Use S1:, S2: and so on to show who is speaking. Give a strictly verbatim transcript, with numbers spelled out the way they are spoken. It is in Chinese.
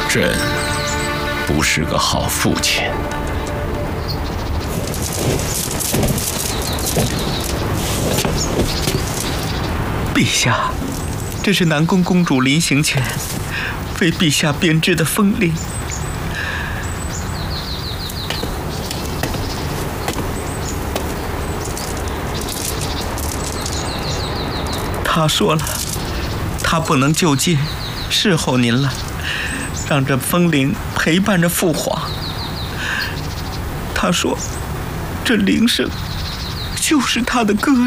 S1: 朕不是个好父亲。
S2: 陛下，这是南宫公主临行前为陛下编织的风铃。他说了，他不能就近侍候您了，让这风铃陪伴着父皇。他说，这铃声就是他的歌